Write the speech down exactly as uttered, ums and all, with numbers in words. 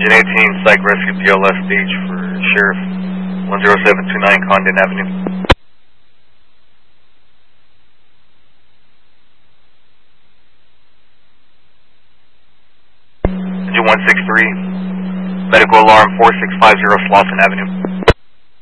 Engine eighteen, Psych Rescue P L S stage for Sheriff one zero seven two nine Condon Avenue. Engine one six three, medical alarm four six five zero Slauson Avenue.